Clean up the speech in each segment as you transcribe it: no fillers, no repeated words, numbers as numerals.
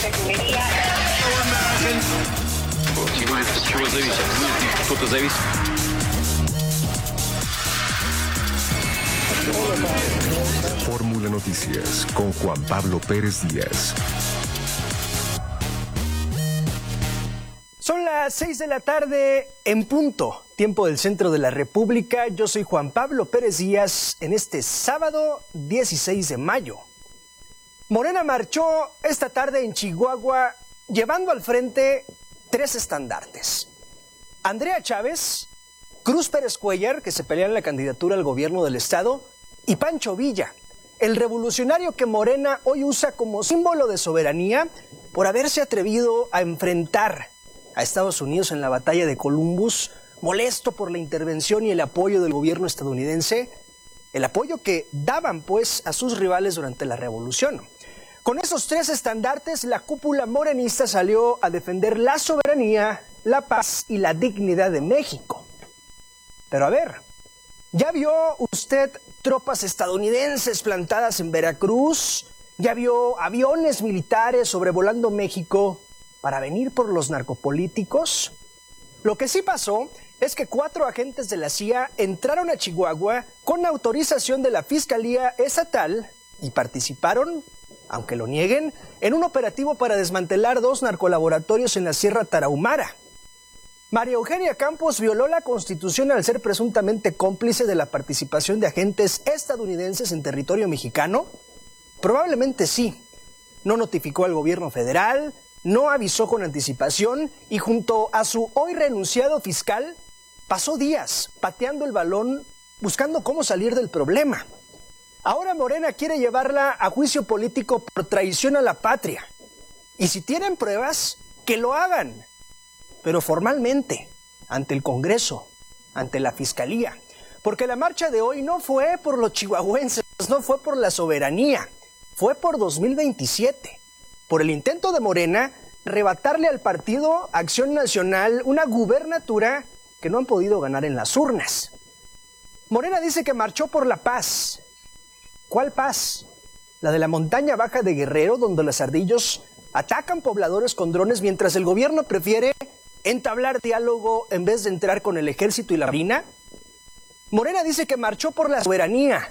Fórmula Noticias con Juan Pablo Pérez Díaz. Son las 6 de la tarde en punto, tiempo del centro de la República. Yo soy Juan Pablo Pérez Díaz en este sábado 16 de mayo. Morena marchó esta tarde en Chihuahua llevando al frente 3 estandartes. Andrea Chávez, Cruz Pérez Cuellar, que se pelean la candidatura al gobierno del estado, y Pancho Villa, el revolucionario que Morena hoy usa como símbolo de soberanía por haberse atrevido a enfrentar a Estados Unidos en la batalla de Columbus, molesto por la intervención y el apoyo del gobierno estadounidense, el apoyo que daban pues a sus rivales durante la revolución. Con esos 3 estandartes, la cúpula morenista salió a defender la soberanía, la paz y la dignidad de México. Pero a ver, ¿ya vio usted tropas estadounidenses plantadas en Veracruz? ¿Ya vio aviones militares sobrevolando México para venir por los narcopolíticos? Lo que sí pasó es que 4 agentes de la CIA entraron a Chihuahua con autorización de la Fiscalía Estatal y participaron, aunque lo nieguen, en un operativo para desmantelar 2 narcolaboratorios en la Sierra Tarahumara. María Eugenia Campos violó la Constitución al ser presuntamente cómplice de la participación de agentes estadounidenses en territorio mexicano. Probablemente sí. No notificó al gobierno federal, no avisó con anticipación y junto a su hoy renunciado fiscal, pasó días pateando el balón buscando cómo salir del problema. Ahora Morena quiere llevarla a juicio político por traición a la patria. Y si tienen pruebas, que lo hagan. Pero formalmente, ante el Congreso, ante la Fiscalía. Porque la marcha de hoy no fue por los chihuahuenses, no fue por la soberanía, fue por 2027. Por el intento de Morena rebatarle al partido Acción Nacional una gubernatura que no han podido ganar en las urnas. Morena dice que marchó por la paz. ¿Cuál paz? La de la montaña baja de Guerrero, donde los ardillos atacan pobladores con drones mientras el gobierno prefiere entablar diálogo en vez de entrar con el ejército y la marina. Morena dice que marchó por la soberanía.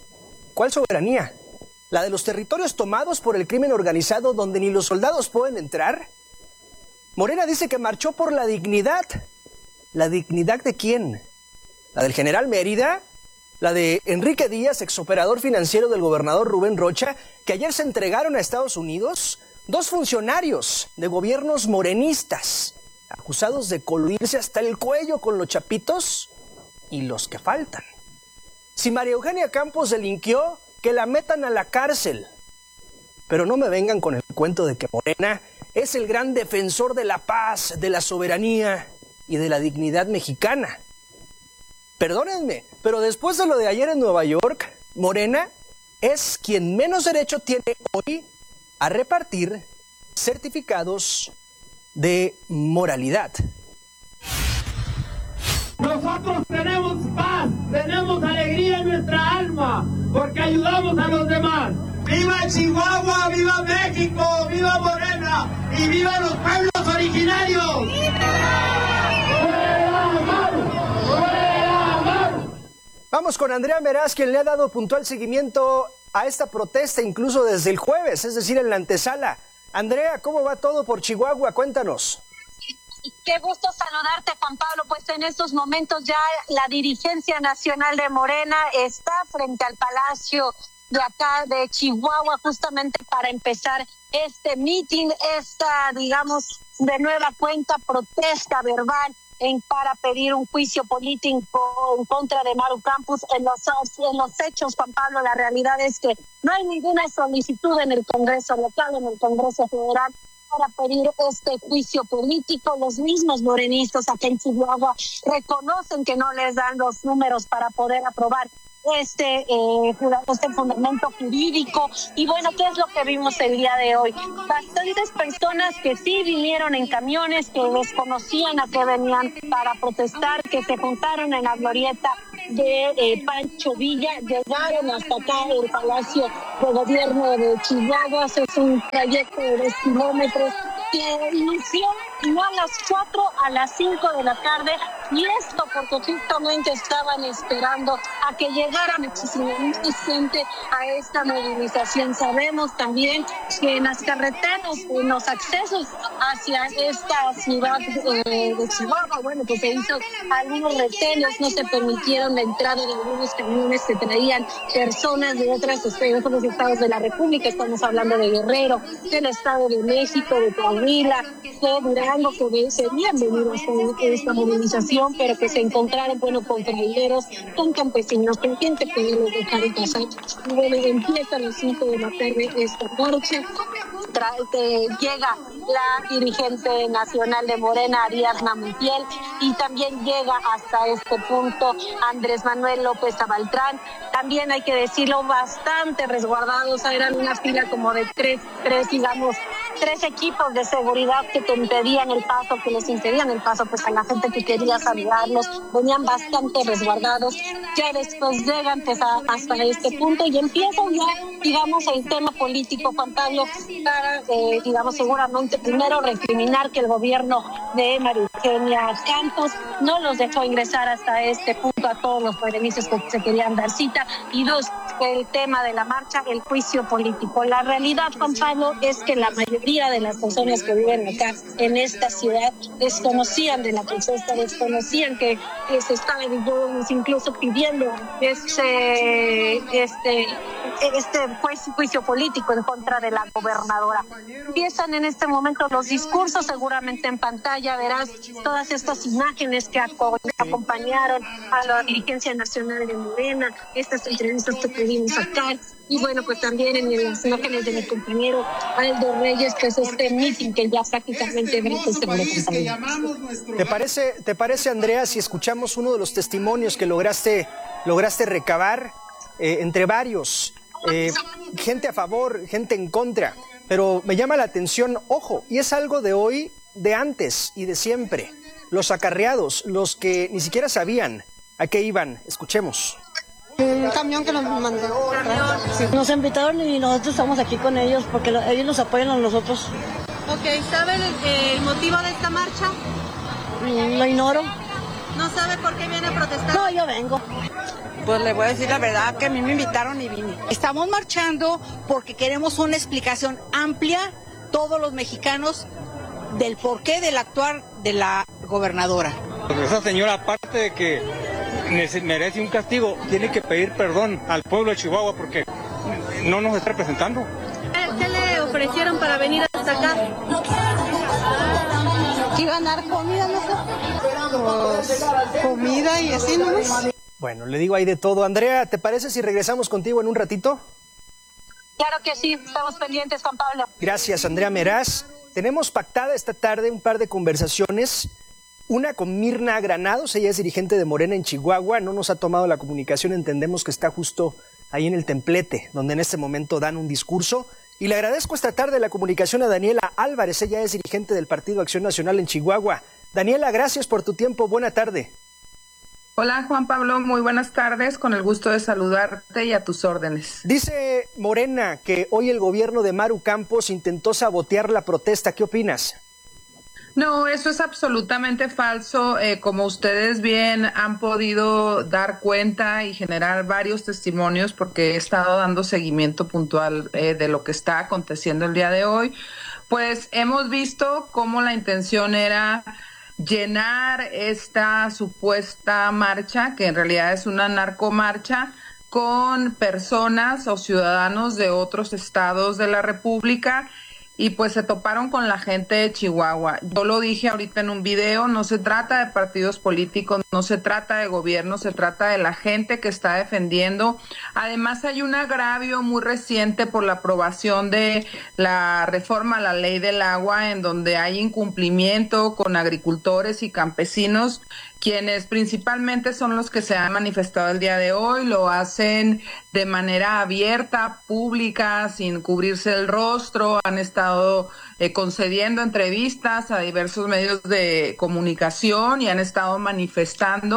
¿Cuál soberanía? ¿La de los territorios tomados por el crimen organizado donde ni los soldados pueden entrar? Morena dice que marchó por la dignidad. ¿La dignidad de quién? ¿La del general Mérida? ¿La de Enrique Díaz, exoperador financiero del gobernador Rubén Rocha, que ayer se entregaron a Estados Unidos? 2 funcionarios de gobiernos morenistas, acusados de coludirse hasta el cuello con los chapitos y los que faltan. Si María Eugenia Campos delinquió, que la metan a la cárcel. Pero no me vengan con el cuento de que Morena es el gran defensor de la paz, de la soberanía y de la dignidad mexicana. Perdónenme, pero después de lo de ayer en Nueva York, Morena es quien menos derecho tiene hoy a repartir certificados de moralidad. Nosotros tenemos paz, tenemos alegría en nuestra alma, porque ayudamos a los demás. ¡Viva Chihuahua! ¡Viva México! ¡Viva Morena! ¡Y viva los pueblos originarios! Vamos con Andrea Meraz, quien le ha dado puntual seguimiento a esta protesta, incluso desde el jueves, es decir, en la antesala. Andrea, ¿cómo va todo por Chihuahua? Cuéntanos. Qué gusto saludarte, Juan Pablo. Pues en estos momentos ya la dirigencia nacional de Morena está frente al Palacio de acá de Chihuahua, justamente para empezar este mitin, esta, digamos, de nueva cuenta protesta verbal para pedir un juicio político en contra de Maru Campos. En los hechos, Juan Pablo, la realidad es que no hay ninguna solicitud en el Congreso local, en el Congreso federal, para pedir este juicio político. Los mismos morenistas aquí en Chihuahua reconocen que no les dan los números para poder aprobar este fundamento jurídico. Y bueno, ¿qué es lo que vimos el día de hoy? Bastantes personas que sí vinieron en camiones, que desconocían a qué venían para protestar, que se juntaron en la glorieta de Pancho Villa llegaron hasta acá el Palacio de Gobierno de Chihuahua. Es un trayecto de 2 kilómetros que inició no a las 4, a las 5 de la tarde, y esto porque justamente estaban esperando a que llegara muchísima gente a esta movilización. Sabemos también que en las carreteras, en los accesos hacia esta ciudad de Chihuahua, bueno, pues se hizo algunos retenes, no se permitieron la entrada de algunos camiones que traían personas de otros estados de la República. Estamos hablando de Guerrero, del Estado de México, de Coahuila, de Durango, que serían venidos con esta movilización, pero que se encontraron, bueno, con traileros, con campesinos, con gente que no los dejaron pasar. Y bueno, empieza a las 5 de la tarde esta marcha. Llega la dirigente nacional de Morena, Ariadna Montiel, y también llega hasta este punto Andrés Manuel López Beltrán. También hay que decirlo, bastante resguardados. Eran una fila como de tres equipos de seguridad que te impedían el paso, que les impedían el paso pues a la gente que quería saludarlos. Venían bastante resguardados. Ya después llegan pues hasta este punto y empiezan ya, digamos, el tema político, Juan Pablo, para, digamos, seguramente primero recriminar que el gobierno de María Eugenia Campos no los dejó ingresar hasta este punto a todos los morenistas que se querían dar cita, y 2, el tema de la marcha, el juicio político. La realidad, Juan Pablo, es que la mayoría de las personas que viven acá en esta ciudad desconocían de la protesta, desconocían que se estaba incluso pidiendo este juicio político en contra de la gobernadora. Empiezan en este momento los discursos, seguramente en pantalla verás todas estas imágenes que acompañaron a la dirigencia nacional de Morena, estas entrevistas que pudimos sacar, y bueno, pues también en las imágenes de mi compañero Aldo Reyes, que es este meeting que ya prácticamente ¿Te parece, Andrea, si escuchamos uno de los testimonios que lograste recabar entre varios? Gente a favor, gente en contra, pero me llama la atención, ojo, y es algo de hoy, de antes y de siempre, los acarreados, los que ni siquiera sabían a qué iban. Escuchemos. Un camión que nos mandó. Sí. Nos invitaron y nosotros estamos aquí con ellos porque ellos nos apoyan a nosotros. Ok, ¿sabe el motivo de esta marcha? Lo ignoro. ¿No sabe por qué viene a protestar? No, yo vengo. Pues le voy a decir la verdad, que a mí me invitaron y vine. Estamos marchando porque queremos una explicación amplia, todos los mexicanos, del porqué del actuar de la gobernadora. Esa señora, aparte de que merece un castigo, tiene que pedir perdón al pueblo de Chihuahua porque no nos está representando. ¿Qué le ofrecieron para venir hasta acá? ¿Que iban a dar comida, no sé? Pues, comida y así, ¿no? Bueno, le digo ahí de todo. Andrea, ¿te parece si regresamos contigo en un ratito? Claro que sí, estamos pendientes, Juan Pablo. Gracias, Andrea Meraz. Tenemos pactada esta tarde un par de conversaciones. Una con Mirna Granados, ella es dirigente de Morena en Chihuahua, no nos ha tomado la comunicación, entendemos que está justo ahí en el templete, donde en este momento dan un discurso. Y le agradezco esta tarde la comunicación a Daniela Álvarez, ella es dirigente del Partido Acción Nacional en Chihuahua. Daniela, gracias por tu tiempo, buena tarde. Hola Juan Pablo, muy buenas tardes, con el gusto de saludarte y a tus órdenes. Dice Morena que hoy el gobierno de Maru Campos intentó sabotear la protesta, ¿qué opinas? No, eso es absolutamente falso. Como ustedes bien han podido dar cuenta y generar varios testimonios, porque he estado dando seguimiento puntual de lo que está aconteciendo el día de hoy, pues hemos visto cómo la intención era llenar esta supuesta marcha, que en realidad es una narcomarcha, con personas o ciudadanos de otros estados de la República, y pues se toparon con la gente de Chihuahua. Yo lo dije ahorita en un video, no se trata de partidos políticos, no se trata de gobierno, se trata de la gente que está defendiendo. Además hay un agravio muy reciente por la aprobación de la reforma a la ley del agua, en donde hay incumplimiento con agricultores y campesinos, quienes principalmente son los que se han manifestado el día de hoy, lo hacen de manera abierta, pública, sin cubrirse el rostro, han estado concediendo entrevistas a diversos medios de comunicación y han estado manifestando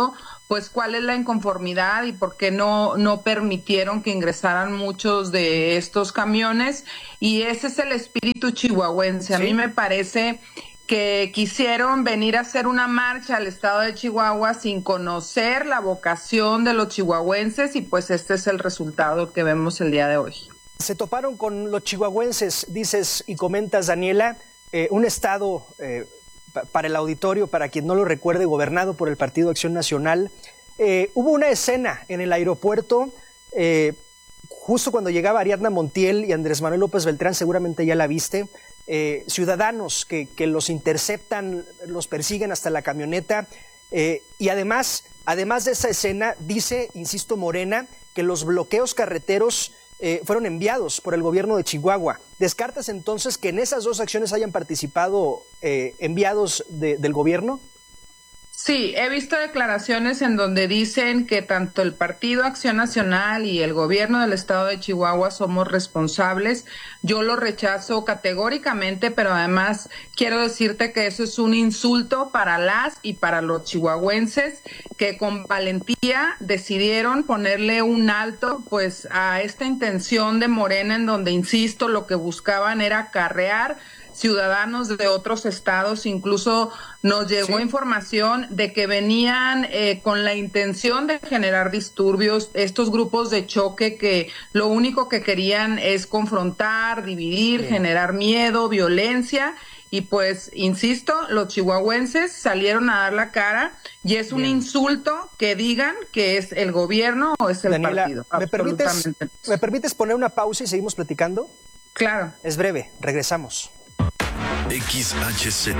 pues cuál es la inconformidad y por qué no permitieron que ingresaran muchos de estos camiones, y ese es el espíritu chihuahuense. A mí me parece que quisieron venir a hacer una marcha al estado de Chihuahua sin conocer la vocación de los chihuahuenses, y pues este es el resultado que vemos el día de hoy. Se toparon con los chihuahuenses, dices y comentas, Daniela, un estado, para el auditorio, para quien no lo recuerde, gobernado por el Partido Acción Nacional. Hubo una escena en el aeropuerto, justo cuando llegaba Ariadna Montiel y Andrés Manuel López Beltrán, seguramente ya la viste. Ciudadanos que los interceptan, los persiguen hasta la camioneta, y además de esa escena, dice, insisto, Morena, que los bloqueos carreteros fueron enviados por el gobierno de Chihuahua. ¿Descartas entonces que en esas dos acciones hayan participado enviados del gobierno? Sí, he visto declaraciones en donde dicen que tanto el Partido Acción Nacional y el gobierno del estado de Chihuahua somos responsables. Yo lo rechazo categóricamente, pero además quiero decirte que eso es un insulto para las y para los chihuahuenses que con valentía decidieron ponerle un alto pues a esta intención de Morena, en donde, insisto, lo que buscaban era acarrear ciudadanos de otros estados. Incluso nos llegó información de que venían con la intención de generar disturbios, estos grupos de choque que lo único que querían es confrontar, dividir, generar miedo, violencia. Y pues, insisto, los chihuahuenses salieron a dar la cara, y es un insulto que digan que es el gobierno o es el Daniela, partido. ¿me permites poner una pausa y seguimos platicando? Claro. Es breve, regresamos. XHZ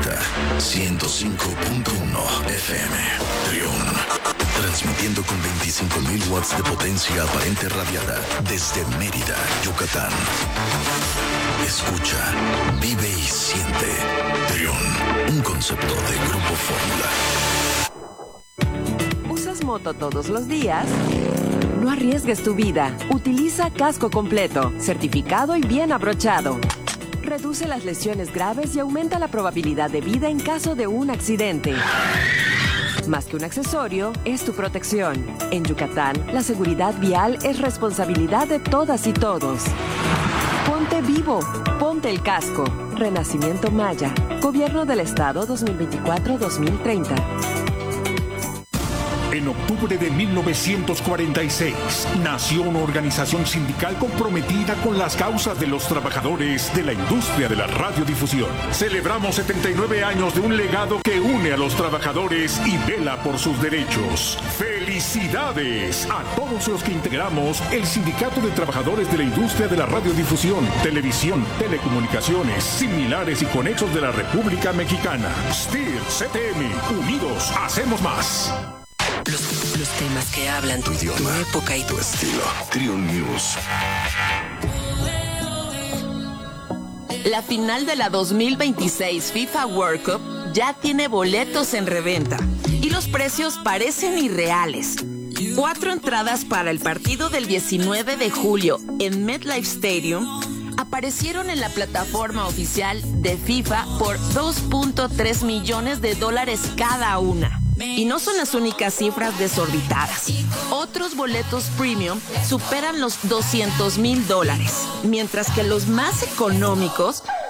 105.1 FM Trión, transmitiendo con 25.000 watts de potencia aparente radiada desde Mérida, Yucatán. Escucha, vive y siente. Trión, un concepto de Grupo Fórmula. ¿Usas moto todos los días? No arriesgues tu vida. Utiliza casco completo, certificado y bien abrochado. Reduce las lesiones graves y aumenta la probabilidad de vida en caso de un accidente. Más que un accesorio, es tu protección. En Yucatán, la seguridad vial es responsabilidad de todas y todos. Ponte vivo, ponte el casco. Renacimiento Maya, Gobierno del Estado 2024-2030. En octubre de 1946, nació una organización sindical comprometida con las causas de los trabajadores de la industria de la radiodifusión. Celebramos 79 años de un legado que une a los trabajadores y vela por sus derechos. ¡Felicidades a todos los que integramos el Sindicato de Trabajadores de la Industria de la Radiodifusión, Televisión, Telecomunicaciones, Similares y Conexos de la República Mexicana! STIR, CTM, unidos, hacemos más. Los temas que hablan tu idioma, tu época y tu estilo. Trión News. La final de la 2026 FIFA World Cup ya tiene boletos en reventa y los precios parecen irreales. 4 entradas para el partido del 19 de julio en MetLife Stadium aparecieron en la plataforma oficial de FIFA por $2.3 millones cada una. Y no son las únicas cifras desorbitadas. Otros boletos premium superan los $200,000, mientras que los más económicos